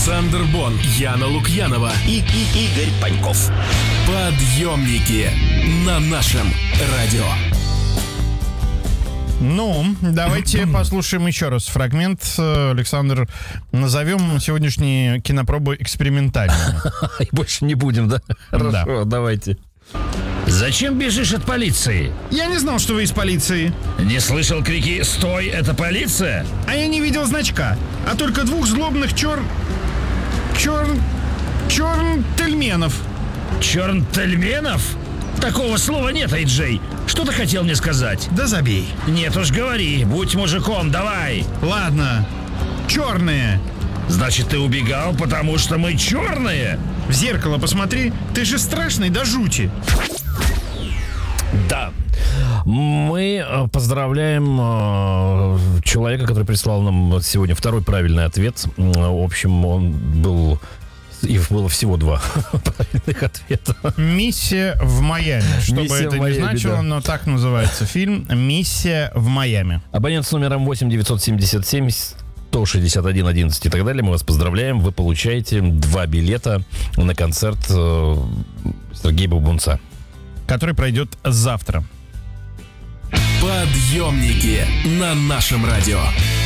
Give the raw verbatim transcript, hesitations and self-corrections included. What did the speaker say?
Александр Бон, Яна Лукьянова и, и Игорь Паньков. Подъемники на нашем радио. Ну, давайте послушаем еще раз фрагмент. Александр, назовем сегодняшние кинопробы экспериментальными. И больше не будем, да? Хорошо, давайте. Зачем бежишь от полиции? Я не знал, что вы из полиции. Не слышал крики «Стой, это полиция»? А я не видел значка, а только двух злобных чер... чер... чернтельменов. Чернтельменов? Такого слова нет, Эй-Джей. Что ты хотел мне сказать? Да забей. Нет уж, говори, будь мужиком, давай. Ладно, черные. Значит, ты убегал, потому что мы черные? В зеркало посмотри, ты же страшный до жути. Да. Мы поздравляем человека, который прислал нам сегодня второй правильный ответ. В общем, он был... Их было всего два правильных ответа. «Миссия в Майами». Что бы это ни значило, да. но так называется фильм. «Миссия в Майами». Абонент с номером восемь девятьсот семьдесят семь сто шестьдесят один одиннадцать и так далее. Мы вас поздравляем. Вы получаете два билета на концерт э, Сергея Бабунца, который пройдет завтра. Подъемники на нашем радио.